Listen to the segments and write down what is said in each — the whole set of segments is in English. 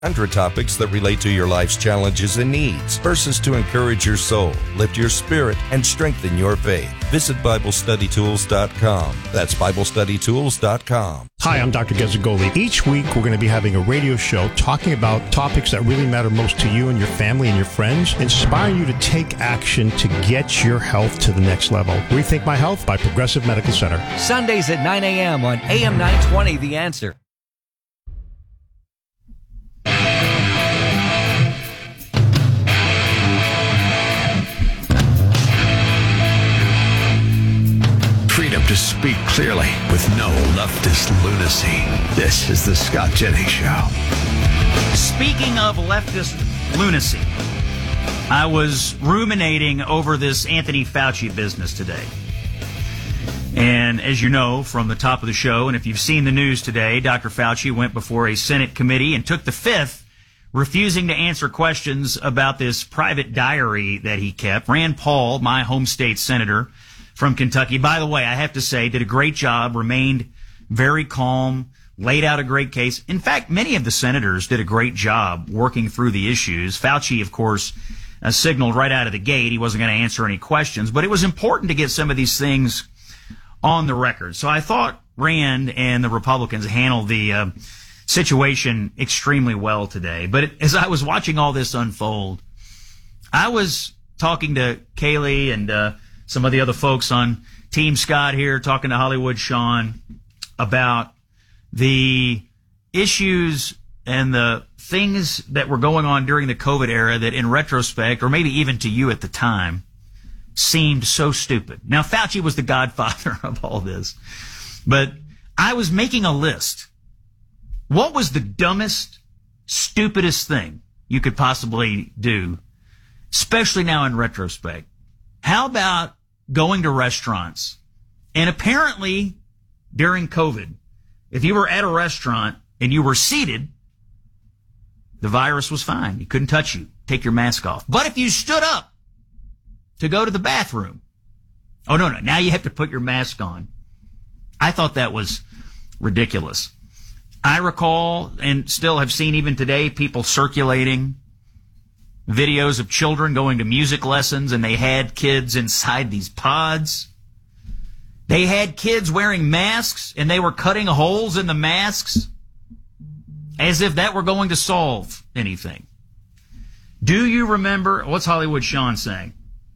100 topics that relate to your life's challenges and needs. Verses to encourage your soul, lift your spirit, and strengthen your faith. Visit BibleStudyTools.com. That's BibleStudyTools.com. Hi, I'm Dr. Gezagoli. Each week, we're going to be having a radio show talking about topics that really matter most to you and your family and your friends, inspiring you to take action to get your health to the next level. Rethink My Health by Progressive Medical Center. Sundays at 9 a.m. on AM 920, The Answer. Freedom to speak clearly with no leftist lunacy. This is the Scott Jennings Show. Speaking of leftist lunacy, I was ruminating over this Anthony Fauci business today. And as you know from the top of the show, and if you've seen the news today, Dr. Fauci went before a Senate committee and took the fifth, refusing to answer questions about this private diary that he kept. Rand Paul, my home state senator from Kentucky, by the way, I have to say, did a great job, remained very calm, laid out a great case. In fact, many of the senators did a great job working through the issues. Fauci, of course, signaled right out of the gate he wasn't going to answer any questions, but it was important to get some of these things on the record. So I thought Rand and the Republicans handled the situation extremely well today. But as I was watching all this unfold, I was talking to Kaylee and some of the other folks on Team Scott here, talking to Hollywood Sean about the issues and the things that were going on during the COVID era that in retrospect, or maybe even to you at the time, seemed so stupid. Now, Fauci was the godfather of all this, but I was making a list. What was the dumbest, stupidest thing you could possibly do, especially now in retrospect? How about going to restaurants? And apparently, during COVID, if you were at a restaurant and you were seated, the virus was fine. He couldn't touch you. Take your mask off. But if you stood up to go to the bathroom, oh, no, now you have to put your mask on. I thought that was ridiculous. I recall, and still have seen even today, people circulating videos of children going to music lessons, and they had kids inside these pods. They had kids wearing masks, and they were cutting holes in the masks as if that were going to solve anything. Do you remember? What's Hollywood Sean saying?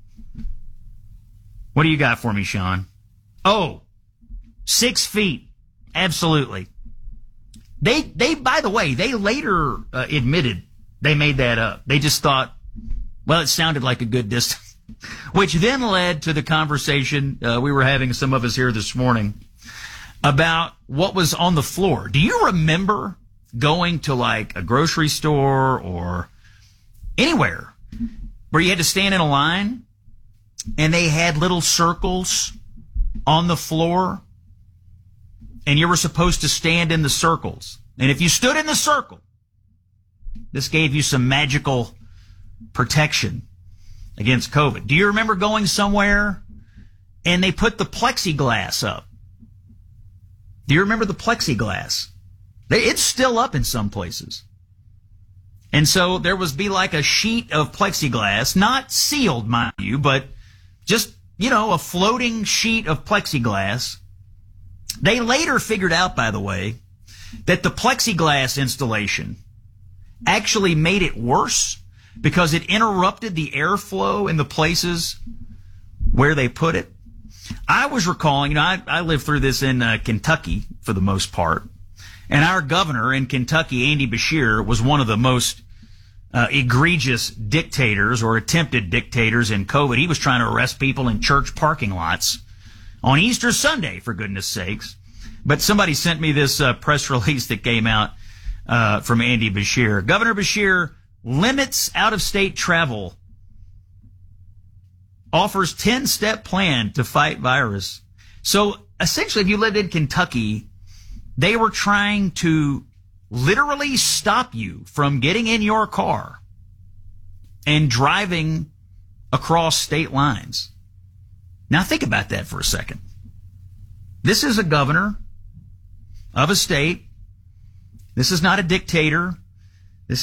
What do you got for me, Sean? Oh, 6 feet. Absolutely. They, by the way, they later admitted they made that up. They just thought, well, it sounded like a good distance, which then led to the conversation we were having, some of us here this morning, about what was on the floor. Do you remember going to like a grocery store or anywhere where you had to stand in a line and they had little circles on the floor and you were supposed to stand in the circles? And if you stood in the circle, this gave you some magical protection against COVID. Do you remember going somewhere and they put the plexiglass up? Do you remember the plexiglass? It's still up in some places. And so there was be like a sheet of plexiglass, not sealed, mind you, but just, a floating sheet of plexiglass. They later figured out, by the way, that the plexiglass installation actually made it worse because it interrupted the airflow in the places where they put it. I was recalling, I lived through this in Kentucky for the most part, and our governor in Kentucky, Andy Beshear, was one of the most egregious dictators or attempted dictators in COVID. He was trying to arrest people in church parking lots on Easter Sunday, for goodness sakes. But somebody sent me this press release that came out from Andy Beshear. Governor Beshear limits out-of-state travel, offers 10-step plan to fight virus. So essentially, if you lived in Kentucky, they were trying to literally stop you from getting in your car and driving across state lines. Now think about that for a second. This is a governor of a state. This is not a dictator.